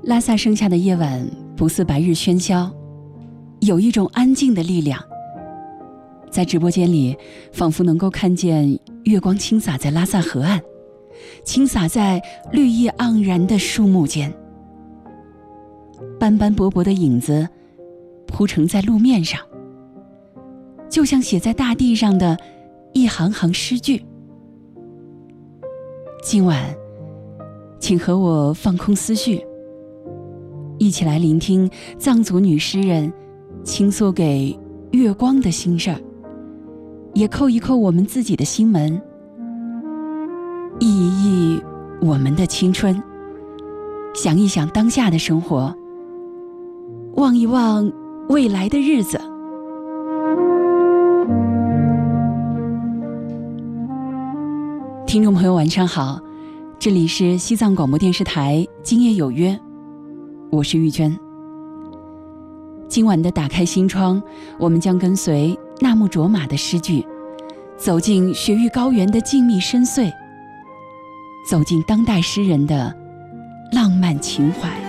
拉萨盛夏的夜晚不似白日喧嚣，有一种安静的力量。在直播间里，仿佛能够看见月光倾洒在拉萨河岸，倾洒在绿意盎然的树木间，斑斑驳驳的影子铺成在路面上，就像写在大地上的一行行诗句。今晚，请和我放空思绪，一起来聆听藏族女诗人倾诉给月光的心事儿，也叩一叩我们自己的心门，忆一忆我们的青春，想一想当下的生活，望一望未来的日子。听众朋友晚上好，这里是西藏广播电视台今夜有约，我是玉娟。今晚的打开心窗，我们将跟随纳木卓玛的诗句，走进雪域高原的静谧深邃，走进当代诗人的浪漫情怀。